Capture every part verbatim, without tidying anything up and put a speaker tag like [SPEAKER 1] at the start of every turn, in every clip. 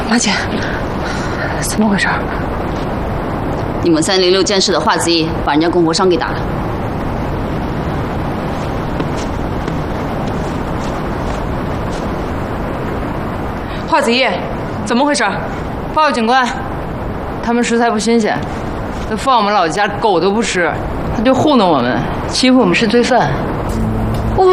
[SPEAKER 1] 马姐，怎么回事？
[SPEAKER 2] 你们三零六监视的华子义把人家供货商给打了。
[SPEAKER 1] 华子义，怎么回事？
[SPEAKER 3] 报告警官，他们食材不新鲜，都放我们老家，狗都不吃，他就糊弄我们，欺负我们是罪犯。
[SPEAKER 1] 我。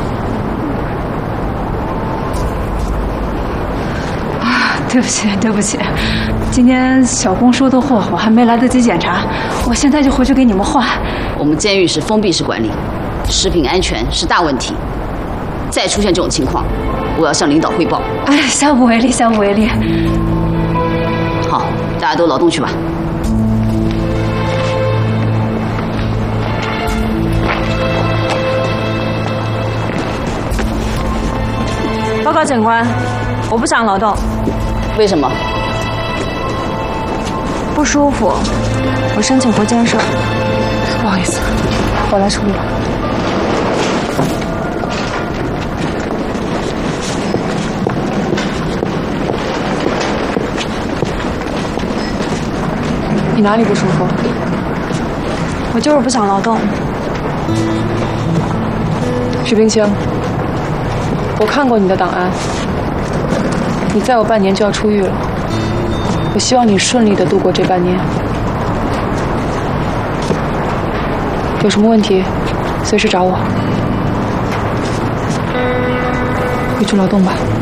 [SPEAKER 1] 对不起，对不起，今天小工收的货我还没来得及检查，我现在就回去给你们换。
[SPEAKER 2] 我们监狱是封闭式管理，食品安全是大问题。再出现这种情况，我要向领导汇报。
[SPEAKER 1] 哎，下不为例，下不为例。
[SPEAKER 2] 好，大家都劳动去吧。
[SPEAKER 4] 报告警官，我不想劳动。
[SPEAKER 2] 为什么？
[SPEAKER 4] 不舒服，我申请回监舍。
[SPEAKER 1] 不好意思，我来处理吧。你哪里不舒服？
[SPEAKER 4] 我就是不想劳动。
[SPEAKER 1] 许冰清，我看过你的档案。 你再有半年就要出狱了，我希望你顺利的度过这半年。有什么问题，随时找我。回去劳动吧。